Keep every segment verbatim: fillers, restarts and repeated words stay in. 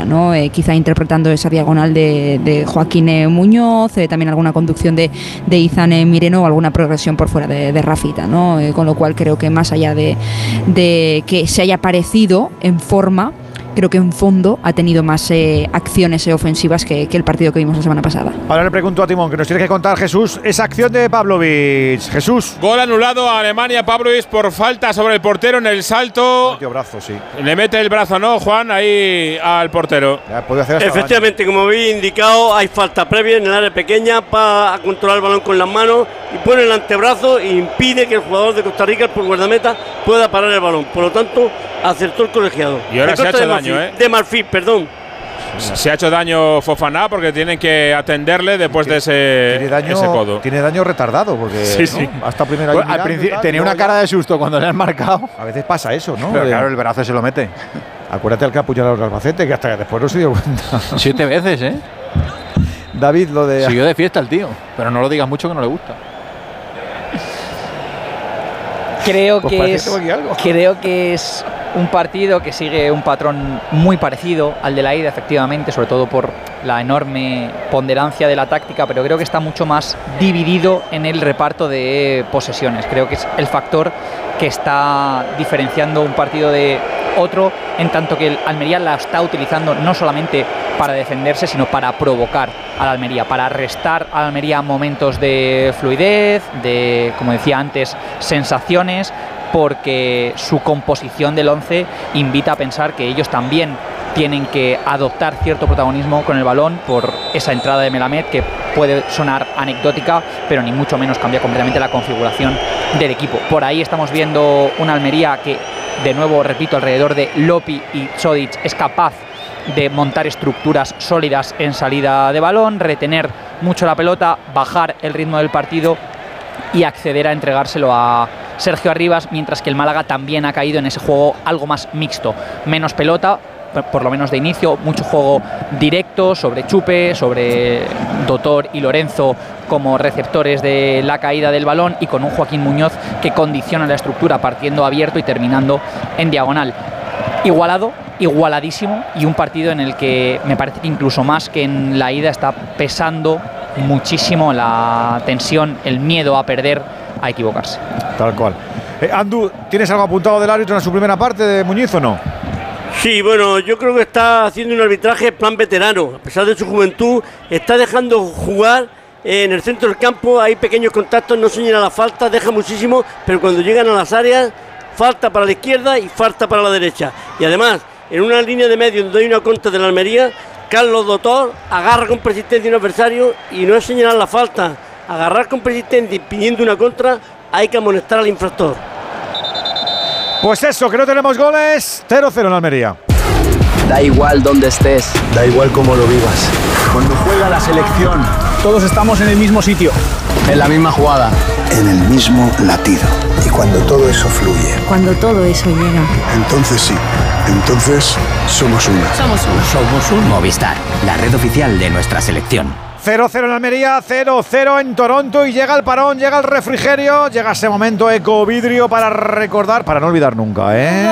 Almería, ¿no? Eh, quizá interpretando esa diagonal de, de Joaquín eh, Muñoz, eh, también alguna conducción de, de Izan eh, Mireno o alguna progresión por fuera de, de Rafita, ¿no? Eh, con lo cual creo que más allá de, de que se haya parecido en forma, creo que en fondo ha tenido más eh, acciones eh, ofensivas que, que el partido que vimos la semana pasada. Ahora le pregunto a Timón, que nos tiene que contar, Jesús, esa acción de Pavlovic. Jesús. Gol anulado a Alemania, Pavlovic por falta sobre el portero en el salto. Metió brazo, sí. Le mete el brazo, ¿no, Juan? Ahí al portero. Ya puede hacer hasta Efectivamente, daño. Como habéis indicado, hay falta previa en el área pequeña para controlar el balón con las manos y pone el antebrazo e impide que el jugador de Costa Rica, por guardameta, pueda parar el balón. Por lo tanto, acertó el colegiado. Y ahora se ha hecho de daño, Marfil, ¿eh? De Marfil, perdón. Se ha hecho daño Fofana porque tienen que atenderle después de ese, tiene daño, ese codo. Tiene daño retardado porque sí, sí. ¿no? Hasta primera pues al principio tenía una cara de susto cuando le han marcado. A veces pasa eso, ¿no? Pero claro, el brazo se lo mete. Acuérdate al que apuñaló a Albacete, que hasta después no se dio cuenta. Siete veces, ¿eh? David, lo de… Siguió de fiesta el tío, pero no lo digas mucho que no le gusta. Creo pues que es creo que es un partido que sigue un patrón muy parecido al de la ida, efectivamente, sobre todo por la enorme ponderancia de la táctica, pero creo que está mucho más dividido en el reparto de posesiones. Creo que es el factor que está diferenciando un partido de otro, en tanto que el Almería la está utilizando no solamente para defenderse, sino para provocar a la Almería, para restar a la Almería momentos de fluidez, de, como decía antes, sensaciones, porque su composición del once invita a pensar que ellos también tienen que adoptar cierto protagonismo con el balón por esa entrada de Melamed, que puede sonar anecdótica, pero ni mucho menos cambia completamente la configuración del equipo. Por ahí estamos viendo una Almería que, de nuevo, repito, alrededor de Lopi y Zodic es capaz de montar estructuras sólidas en salida de balón, retener mucho la pelota, bajar el ritmo del partido y acceder a entregárselo a Sergio Arribas, mientras que el Málaga también ha caído en ese juego algo más mixto, menos pelota, por lo menos de inicio, mucho juego directo sobre Chupe, sobre Dotor y Lorenzo como receptores de la caída del balón, y con un Joaquín Muñoz que condiciona la estructura partiendo abierto y terminando en diagonal. Igualado, igualadísimo, y un partido en el que me parece que incluso más que en la ida está pesando muchísimo la tensión, el miedo a perder, a equivocarse. Tal cual. Eh, Andu, ¿tienes algo apuntado del árbitro en su primera parte de Muñiz o no? Sí, bueno, yo creo que está haciendo un arbitraje plan veterano. A pesar de su juventud, está dejando jugar en el centro del campo. Hay pequeños contactos, no señala la falta, deja muchísimo, pero cuando llegan a las áreas, falta para la izquierda y falta para la derecha. Y además, en una línea de medio donde hay una contra de la Almería, Carlos Dotor agarra con persistencia a un adversario y no es señalar la falta. Agarrar con persistencia y pidiendo una contra, hay que amonestar al infractor. Pues eso, que no tenemos goles. cero cero en Almería. Da igual dónde estés, da igual cómo lo vivas. Cuando juega la selección, todos estamos en el mismo sitio, en la misma jugada, en el mismo latido. Y cuando todo eso fluye, cuando todo eso llega, entonces sí, entonces somos uno. Somos uno. Somos un Movistar, la red oficial de nuestra selección. cero cero en Almería, cero cero en Toronto, y llega el parón, llega el refrigerio, llega ese momento Ecovidrio para recordar, para no olvidar nunca, ¿eh?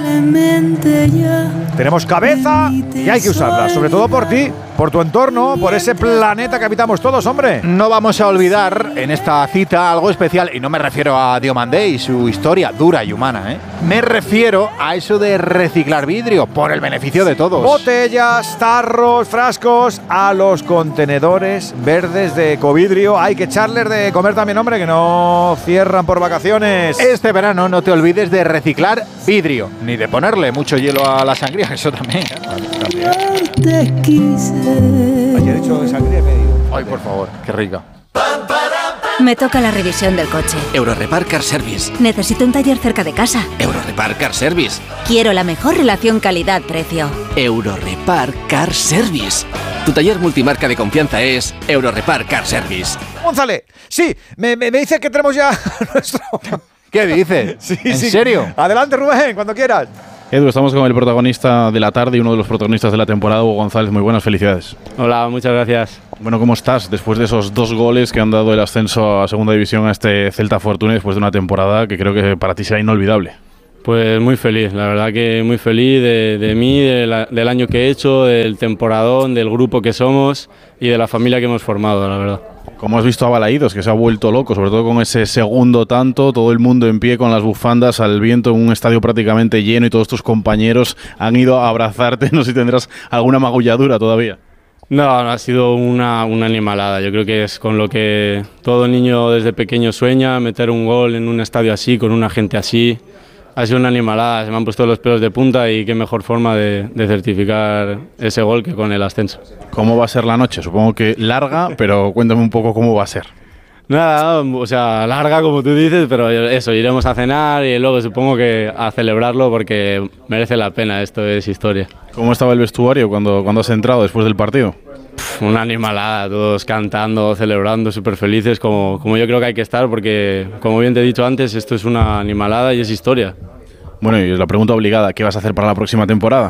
Ya tenemos cabeza y hay que usarla, sobre todo por ti, por tu entorno, por ese planeta que habitamos todos, hombre. No vamos a olvidar en esta cita algo especial, y no me refiero a Diomandé y su historia dura y humana, ¿eh? Me refiero a eso de reciclar vidrio, por el beneficio de todos. Botellas, tarros, frascos, a los contenedores verdes de Ecovidrio hay que echarles de comer también, hombre, que no cierran por vacaciones. Este verano no te olvides de reciclar vidrio, ni de ponerle mucho hielo a la sangría, eso también, ¿eh? También. Ayer he hecho de sangría y medio. Ay, por favor, qué rica. Me toca la revisión del coche. Eurorepar Car Service. Necesito un taller cerca de casa. Eurorepar Car Service. Quiero la mejor relación calidad-precio. Eurorepar Car Service. Tu taller multimarca de confianza es Eurorepar Car Service. González, sí, me, me, me dice que tenemos ya nuestro… ¿Qué dice? Sí, ¿En sí. serio? Adelante, Rubén, cuando quieras. Edu, estamos con el protagonista de la tarde y uno de los protagonistas de la temporada, Hugo González. Muy buenas, felicidades. Hola, muchas gracias. Bueno, ¿cómo estás después de esos dos goles que han dado el ascenso a Segunda División a este Celta Fortuna, después de una temporada que creo que para ti será inolvidable? Pues muy feliz, la verdad que muy feliz de, de mí, de la, del año que he hecho, del temporadón, del grupo que somos y de la familia que hemos formado, la verdad. ¿Cómo has visto a Balaídos, que se ha vuelto loco, sobre todo con ese segundo tanto, todo el mundo en pie con las bufandas al viento en un estadio prácticamente lleno y todos tus compañeros han ido a abrazarte? No sé si tendrás alguna magulladura todavía. No, no, ha sido una, una animalada. Yo creo que es con lo que todo niño desde pequeño sueña, meter un gol en un estadio así, con una gente así. Ha sido una animalada, se me han puesto los pelos de punta y qué mejor forma de, de certificar ese gol que con el ascenso. ¿Cómo va a ser la noche? Supongo que larga, pero cuéntame un poco cómo va a ser. Nada, o sea, larga como tú dices, pero eso, iremos a cenar y luego supongo que a celebrarlo porque merece la pena, esto es historia. ¿Cómo estaba el vestuario cuando, cuando has entrado después del partido? Una animalada, todos cantando, celebrando, súper felices, como, como yo creo que hay que estar, porque, como bien te he dicho antes, esto es una animalada y es historia. Bueno, y la pregunta obligada, ¿qué vas a hacer para la próxima temporada?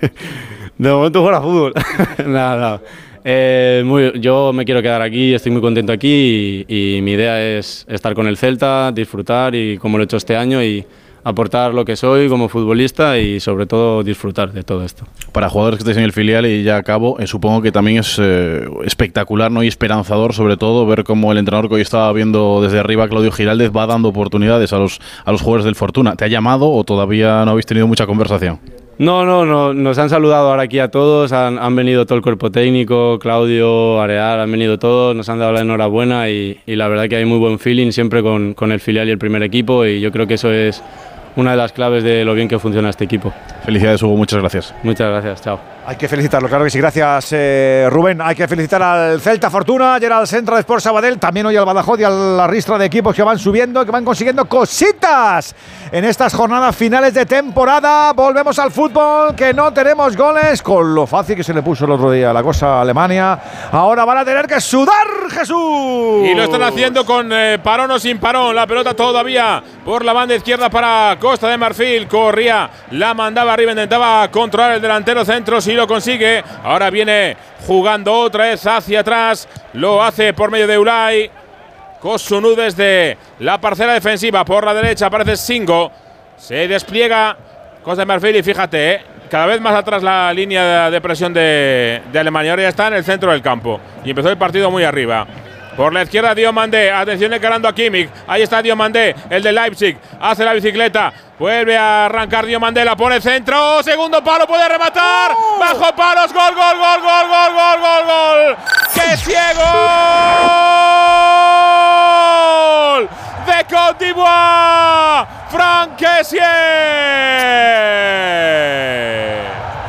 De momento jugar a fútbol. Nada, nada. Eh, muy, yo me quiero quedar aquí, estoy muy contento aquí y, y mi idea es estar con el Celta, disfrutar y como lo he hecho este año y aportar lo que soy como futbolista y sobre todo disfrutar de todo esto. Para jugadores que estáis en el filial y ya acabo, eh, supongo que también es eh, espectacular, ¿no? Y esperanzador sobre todo ver cómo el entrenador que hoy estaba viendo desde arriba, Claudio Giraldez, va dando oportunidades a los, a los jugadores del Fortuna. ¿Te ha llamado o todavía no habéis tenido mucha conversación? No, no, no, nos han saludado ahora aquí a todos, han, han venido todo el cuerpo técnico, Claudio, Areal, han venido todos, nos han dado la enhorabuena y, y la verdad que hay muy buen feeling siempre con, con el filial y el primer equipo y yo creo que eso es una de las claves de lo bien que funciona este equipo. Felicidades, Hugo, muchas gracias. Muchas gracias, chao. Hay que felicitarlo, claro que sí. Gracias, eh, Rubén. Hay que felicitar al Celta Fortuna, ayer al Centro de Sport Sabadell, también hoy al Badajoz y a la ristra de equipos que van subiendo, que van consiguiendo cositas en estas jornadas finales de temporada. Volvemos al fútbol, que no tenemos goles, con lo fácil que se le puso el otro día la cosa a Alemania. Ahora van a tener que sudar, Jesús. Y lo están haciendo con eh, parón o sin parón. La pelota todavía por la banda izquierda para Costa de Marfil. Corría, la mandaba arriba, intentaba controlar el delantero centro, si lo consigue. Ahora viene jugando otra vez hacia atrás. Lo hace por medio de Ulay. Kosunu desde la parcela defensiva. Por la derecha aparece Singo. Se despliega Costa de Marfil y fíjate, eh, cada vez más atrás la línea de presión de, de Alemania. Ahora ya está en el centro del campo. Y empezó el partido muy arriba. Por la izquierda Diomandé, atención encarando a Kimmich. Ahí está Diomandé, el de Leipzig. Hace la bicicleta, vuelve a arrancar Diomandé, la pone centro. Segundo palo, puede rematar. ¡Oh! Bajo palos, gol, gol, gol, gol, gol, gol, gol, gol. ¡Qué ciego! De Côte d'Ivoire, Franck Kessié.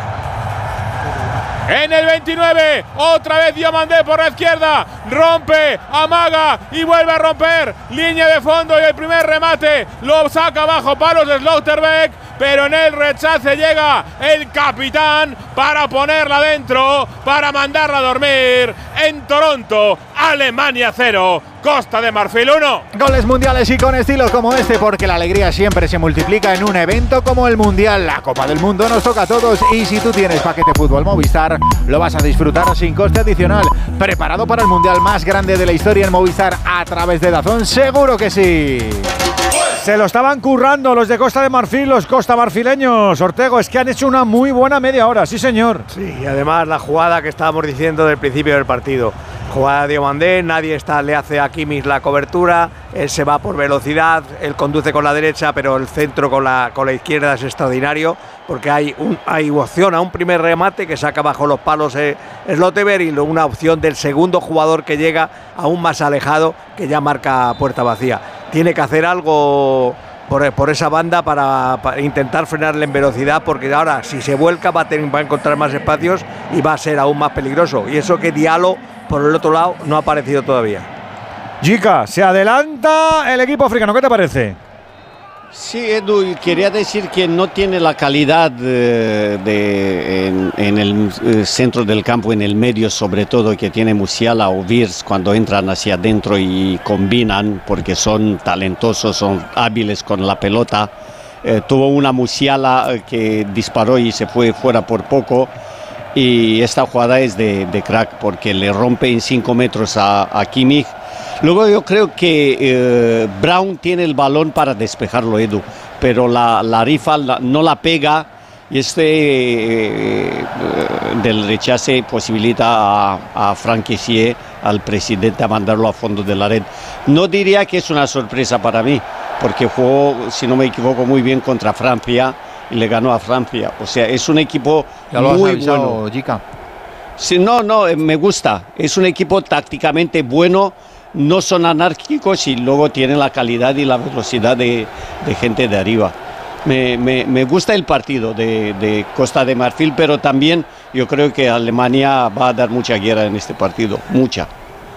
En el veintinueve, otra vez Diomandé por la izquierda, rompe, amaga y vuelve a romper, línea de fondo y el primer remate lo saca bajo palos de Slaughterbeck, pero en el rechace llega el capitán para ponerla dentro, para mandarla a dormir. En Toronto, Alemania cero, Costa de Marfil uno. Goles mundiales y con estilo como este, porque la alegría siempre se multiplica en un evento como el Mundial. La Copa del Mundo nos toca a todos y si tú tienes paquete fútbol Movistar, lo vas a disfrutar sin coste adicional. ¿Preparado para el Mundial más grande de la historia en Movistar a través de DAZN? Seguro que sí. Se lo estaban currando los de Costa de Marfil, los costamarfileños. Ortego, es que han hecho una muy buena media hora, sí señor. Sí, y además la jugada que estábamos diciendo del principio del partido. Jugada de Diomandé, nadie está, le hace a Kimmich la cobertura, él se va por velocidad, él conduce con la derecha, pero el centro con la, con la izquierda es extraordinario, porque hay, un, hay opción a un primer remate que saca bajo los palos eh, Slaughterbeck y una opción del segundo jugador que llega aún más alejado, que ya marca puerta vacía. Tiene que hacer algo por, por esa banda para, para intentar frenarle en velocidad, porque ahora si se vuelca va a, tener, va a encontrar más espacios y va a ser aún más peligroso. Y eso que Diallo por el otro lado no ha aparecido todavía. Jica, se adelanta el equipo africano, ¿qué te parece? Sí, Edu, quería decir que no tiene la calidad de, de, en, en el eh, centro del campo, en el medio sobre todo, que tiene Musiala o Wirtz cuando entran hacia adentro y combinan, porque son talentosos, son hábiles con la pelota. Eh, tuvo una Musiala que disparó y se fue fuera por poco. Y esta jugada es de, de crack, porque le rompe en cinco metros a, a Kimmich. Luego yo creo que eh, Brown tiene el balón para despejarlo, Edu. pero la, la rifa la, no la pega y este eh, del rechace posibilita a, a Franck Kessié, al presidente, a mandarlo a fondo de la red. No diría que es una sorpresa para mí, porque jugó, si no me equivoco, muy bien contra Francia y le ganó a Francia. O sea, es un equipo ya lo muy has avisado, bueno. Jica. Sí, no, no, me gusta. Es un equipo tácticamente bueno, no son anárquicos y luego tienen la calidad y la velocidad de, de gente de arriba. Me, me, me gusta el partido de, de Costa de Marfil, pero también yo creo que Alemania va a dar mucha guerra en este partido, mucha.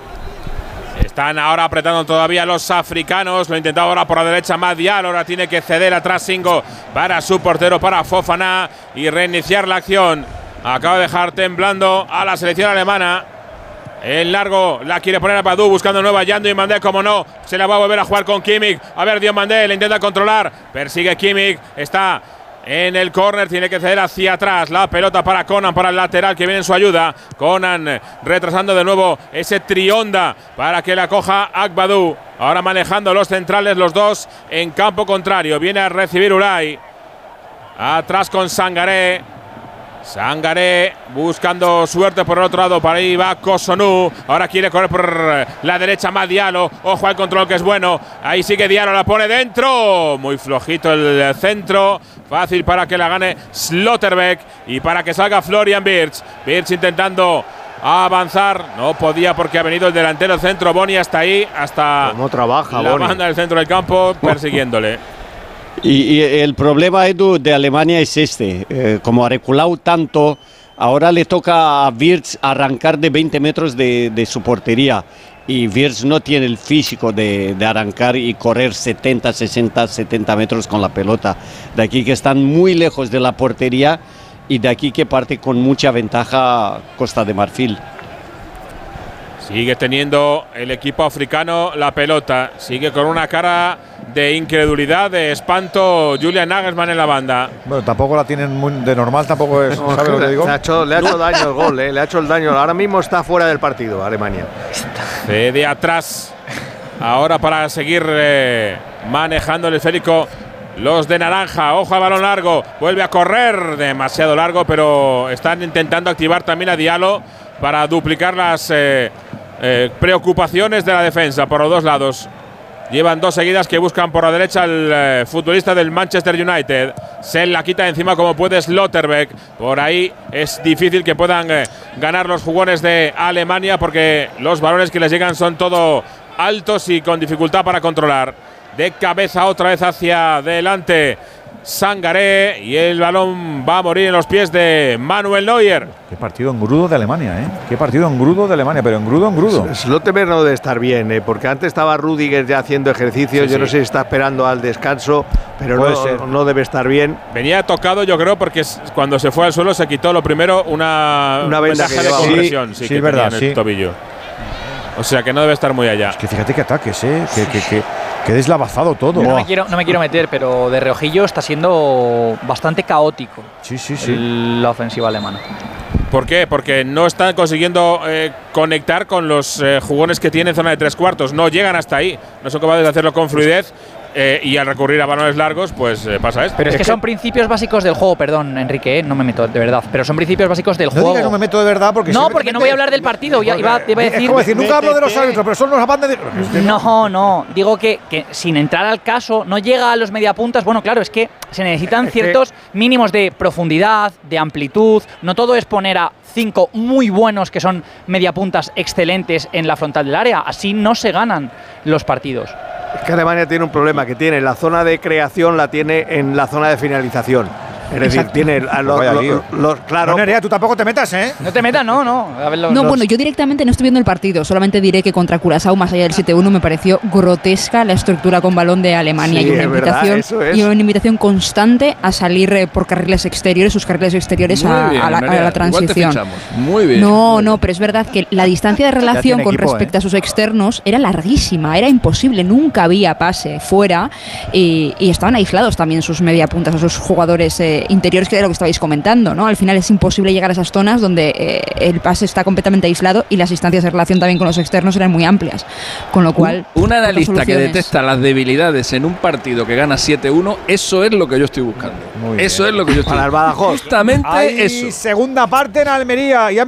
Están ahora apretando todavía los africanos. Lo intentaba ahora por la derecha Madial. Ahora tiene que ceder atrás Singo para su portero, para Fofana, y reiniciar la acción. Acaba de dejar temblando a la selección alemana. En largo la quiere poner a Badou, buscando nueva Yando y Mandé, como no, se la va a volver a jugar con Kimmich. A ver, Diomandé le intenta controlar, persigue Kimmich, está en el córner, tiene que ceder hacia atrás. La pelota para Conan, para el lateral que viene en su ayuda. Conan retrasando de nuevo ese trionda para que la coja Agbadou. Ahora manejando los centrales, los dos en campo contrario. Viene a recibir Ulay. Atrás con Sangaré. Sangaré buscando suerte por el otro lado. Para ahí va Cossonu. Ahora quiere correr por la derecha más Diallo. Ojo al control que es bueno. Ahí sigue Diallo, la pone dentro. Muy flojito el centro. Fácil para que la gane Slotterbeck y para que salga Florian Wirtz. Wirtz intentando avanzar. No podía porque ha venido el delantero centro. Boni hasta ahí, hasta ¿Cómo trabaja, la Boni? banda del centro del campo persiguiéndole. Y, y el problema, Edu, de Alemania es este. Eh, como ha reculado tanto, ahora le toca a Wirtz arrancar de veinte metros de, de su portería. Y Wirtz no tiene el físico de, de arrancar y correr setenta, sesenta, setenta metros con la pelota. De aquí que están muy lejos de la portería y de aquí que parte con mucha ventaja Costa de Marfil. Sigue teniendo el equipo africano la pelota. Sigue con una cara de incredulidad, de espanto Julian Nagelsmann en la banda. Bueno, tampoco la tienen muy de normal, tampoco es. No, ¿Sabes lo que digo? Le ha hecho, le ha hecho daño el gol, eh, le ha hecho el daño. Ahora mismo está fuera del partido, Alemania. Cede atrás. Ahora para seguir eh, manejando el esférico. Los de naranja, ojo al balón largo. Vuelve a correr, demasiado largo, pero están intentando activar también a Diallo para duplicar las eh, eh, preocupaciones de la defensa por los dos lados. Llevan dos seguidas que buscan por la derecha el eh, futbolista del Manchester United. Se la quita encima como puede Slotterbeck. Por ahí es difícil que puedan eh, ganar los jugones de Alemania porque los balones que les llegan son todo altos y con dificultad para controlar. De cabeza otra vez hacia adelante Sangaré y el balón va a morir en los pies de Manuel Neuer. Qué partido engrudo de Alemania, ¿eh? Qué partido engrudo de Alemania, pero engrudo, engrudo. Slotterbeck no debe estar bien, ¿eh? Porque antes estaba Rüdiger ya haciendo ejercicio. Sí, yo sí. no sé si está esperando al descanso, pero Puede no, ser. no debe estar bien. Venía tocado, yo creo, porque cuando se fue al suelo se quitó lo primero una, Una venda vendaja que de llevaba. compresión, sí, Sí, sí, que es verdad, tenía en el sí. tobillo. O sea que no debe estar muy allá. Es que fíjate qué ataques, ¿eh? Que, que, que, que deslavazado todo. No me, quiero, no me quiero meter, pero de reojillo está siendo bastante caótico Sí, sí, sí. el- la ofensiva alemana. ¿Por qué? Porque no están consiguiendo eh, conectar con los eh, jugones que tienen zona de tres cuartos. No llegan hasta ahí. No son capaces de hacerlo con fluidez. Eh, y al recurrir a balones largos, pues eh, pasa esto. Pero es que son principios básicos del juego, perdón, Enrique, eh, no me meto de verdad, pero son principios básicos del No juego. digas no me meto de verdad porque No, siempre porque te no voy a metes. hablar del partido, ya iba, iba a Es decir. como decir, nunca hablo de los árbitros, pero son los apan de. No, no, digo que, que sin entrar al caso, no llega a los mediapuntas. Bueno, claro, es que se necesitan Es que- ciertos mínimos de profundidad, de amplitud. No todo es poner a cinco muy buenos que son mediapuntas excelentes en la frontal del área. Así no se ganan los partidos. Es que Alemania tiene un problema que tiene la zona de creación, la tiene en la zona de finalización. Es decir, Exacto. tiene a los, Vaya los- lío. los- claro. No, Nerea, tú tampoco te metas, ¿eh? No te metas, no, no. A ver, los- No, los- bueno, yo directamente no estoy viendo el partido, solamente diré que contra Curazao, más allá del siete uno, me pareció grotesca la estructura con balón de Alemania Sí, y una es verdad, invitación eso es. y una invitación constante a salir eh, por carriles exteriores, sus carriles exteriores a, Muy bien, a la, a Nerea, la igual te transición. fichamos. Muy bien. No, no, pero es verdad que la distancia de relación tiene con equipo, respecto ¿eh? a sus externos era larguísima, era imposible, nunca había pase fuera y, y estaban aislados también sus mediapuntas, o sus jugadores eh, eh, interiores, que era lo que estabais comentando, ¿no? Al final es imposible llegar a esas zonas donde eh, el pase está completamente aislado y las instancias de relación también con los externos eran muy amplias, con lo cual un, un analista que detecta las debilidades en un partido que gana siete uno, eso es lo que yo estoy buscando. Eso es lo que yo estoy buscando. Para el Badajoz. Justamente Hay eso. Segunda parte en Almería y